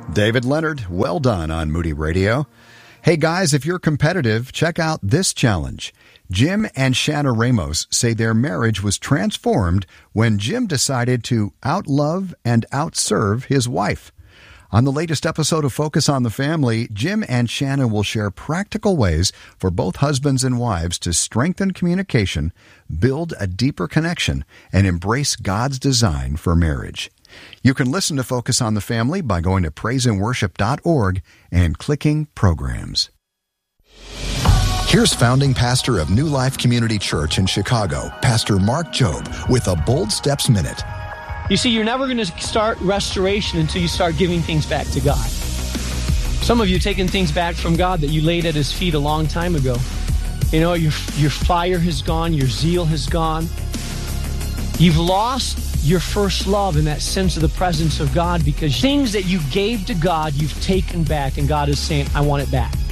David Leonard, well done on Moody Radio. Hey guys, if you're competitive, check out this challenge. Jim and Shanna Ramos say their marriage was transformed when Jim decided to outlove and outserve his wife. On the latest episode of Focus on the Family, Jim and Shanna will share practical ways for both husbands and wives to strengthen communication, build a deeper connection, and embrace God's design for marriage. You can listen to Focus on the Family by going to praiseandworship.org and clicking Programs. Here's founding pastor of New Life Community Church in Chicago, Pastor Mark Jobe, with a Bold Steps Minute. You see, you're never going to start restoration until you start giving things back to God. Some of you taking things back from God that you laid at His feet a long time ago. You know, your fire has gone, your zeal has gone. You've lost your first love in that sense of the presence of God, because things that you gave to God, you've taken back, and God is saying, I want it back.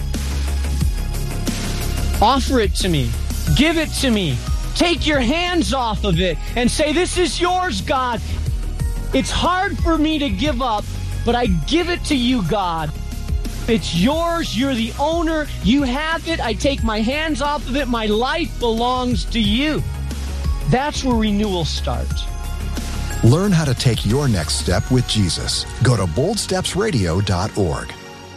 Offer it to me. Give it to me. Take your hands off of it and say, this is yours, God. It's hard for me to give up, but I give it to you, God. It's yours. You're the owner. You have it. I take my hands off of it. My life belongs to you. That's where renewal starts. Learn how to take your next step with Jesus. Go to boldstepsradio.org.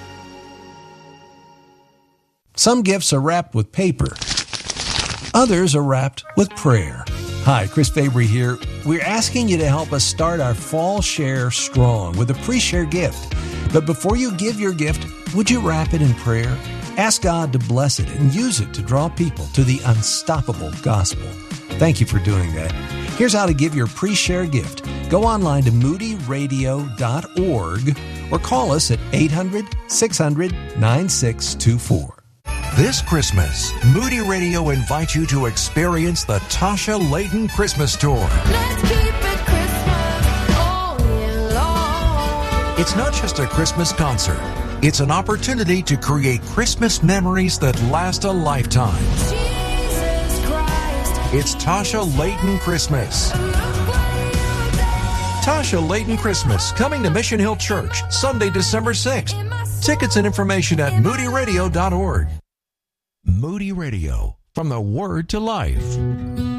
Some gifts are wrapped with paper. Others are wrapped with prayer. Hi, Chris Fabry here. We're asking you to help us start our fall share strong with a pre-share gift. But before you give your gift, would you wrap it in prayer? Ask God to bless it and use it to draw people to the unstoppable gospel. Thank you for doing that. Here's how to give your pre-share gift. Go online to moodyradio.org or call us at 800-600-9624. This Christmas, Moody Radio invites you to experience the Tasha Layton Christmas Tour. Let's keep it Christmas all year long. It's not just a Christmas concert. It's an opportunity to create Christmas memories that last a lifetime. Jesus Christ. It's Tasha Layton Christmas. Tasha Layton Christmas, coming to Mission Hill Church, Sunday, December 6th. Tickets and information at moodyradio.org. Moody Radio, from the Word to Life.